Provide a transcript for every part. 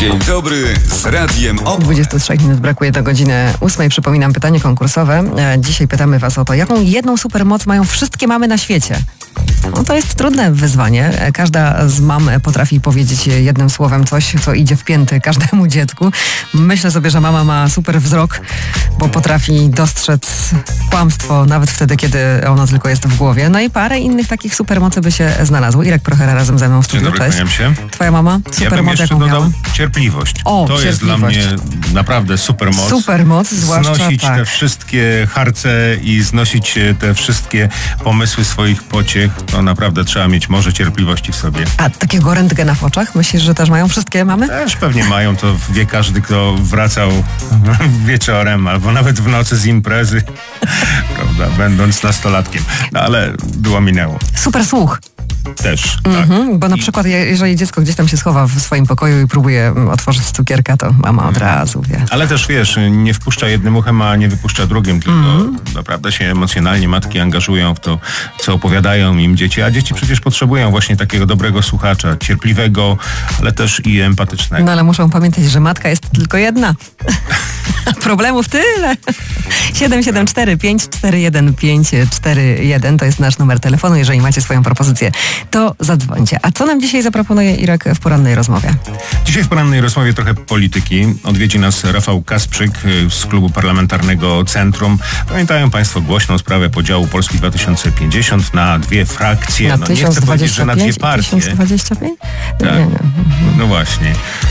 Dzień dobry z Radiem OP. 23 minut brakuje do godziny 8. Przypominam pytanie konkursowe. Dzisiaj pytamy was o to, jaką jedną supermoc mają wszystkie mamy na świecie? No to jest trudne wyzwanie. Każda z mam potrafi powiedzieć jednym słowem coś, co idzie w pięty każdemu dziecku. Myślę sobie, że mama ma super wzrok, bo potrafi dostrzec kłamstwo nawet wtedy, kiedy ono tylko jest w głowie. No i parę innych takich supermocy by się znalazło. Irek Prochera razem ze mną w studiu. Cześć. Się. Twoja mama? Supermoc, jaką miała? Ja bym jeszcze dodał cierpliwość. To jest dla mnie naprawdę supermoc. Supermoc, zwłaszcza znosić te wszystkie harce i znosić te wszystkie pomysły swoich pociech. To naprawdę trzeba mieć może cierpliwości w sobie. A takiego rentgena w oczach? Myślisz, że też mają wszystkie mamy? Też pewnie mają. To wie każdy, kto wracał wieczorem albo nawet w nocy z imprezy, prawda, będąc nastolatkiem. No, ale minęło. Super słuch. Też, tak. Bo na przykład jeżeli dziecko gdzieś tam się schowa w swoim pokoju i próbuje otworzyć cukierka, to mama od razu wie. Ale też wiesz, nie wpuszcza jednym uchem, a nie wypuszcza drugim, tylko naprawdę się emocjonalnie matki angażują w to, co opowiadają im dzieci, a dzieci przecież potrzebują właśnie takiego dobrego słuchacza, cierpliwego, ale też i empatycznego. No ale muszą pamiętać, że matka jest tylko jedna. Problemów tyle. 774 541 541 to jest nasz numer telefonu. Jeżeli macie swoją propozycję, to zadzwońcie. A co nam dzisiaj zaproponuje Irek w porannej rozmowie? Dzisiaj w porannej rozmowie trochę polityki. Odwiedzi nas Rafał Kasprzyk z klubu parlamentarnego Centrum. Pamiętają państwo głośną sprawę podziału Polski 2050 na dwie frakcje. Na nie chcę powiedzieć, że na dwie partie. 1025? Tak. Nie. No właśnie.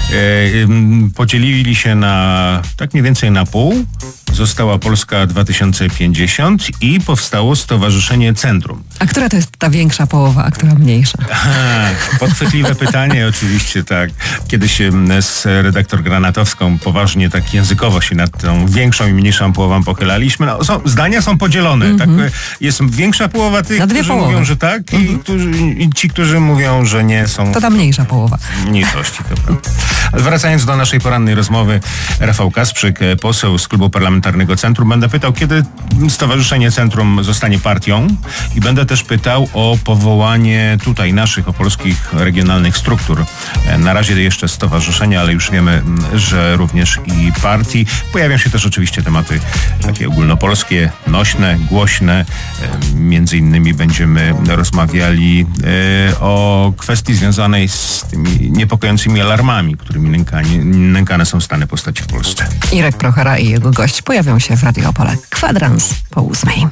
Podzielili się na tak mniej więcej na pół. Została Polska 2050 i powstało Stowarzyszenie Centrum. A która to jest ta większa połowa, a która mniejsza? Podchwytliwe pytanie, oczywiście, tak. Kiedyś z redaktor Granatowską poważnie tak językowo się nad tą większą i mniejszą połową pochylaliśmy. No, zdania są podzielone. Tak? Jest większa połowa tych, którzy mówią, że tak i ci, którzy mówią, że nie są... To ta mniejsza połowa. Mniejszości, to prawda. Ale wracając do naszej porannej rozmowy, Rafał Kasprzyk, poseł z klubu parlamentarnego Centrum. Będę pytał, kiedy Stowarzyszenie Centrum zostanie partią i będę też pytał o powołanie tutaj naszych opolskich regionalnych struktur. Na razie jeszcze stowarzyszenia, ale już wiemy, że również i partii. Pojawią się też oczywiście tematy takie ogólnopolskie, nośne, głośne. Między innymi będziemy rozmawiali o kwestii związanej z tymi niepokojącymi alarmami, którymi nękane są stany postaci w Polsce. Irek Prochera i jego gość pojawią się w Radio Opole. Kwadrans po 8.